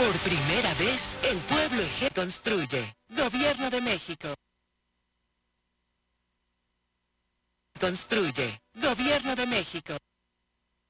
Por primera vez, el pueblo eje construye. Gobierno de México. Construye. Gobierno de México.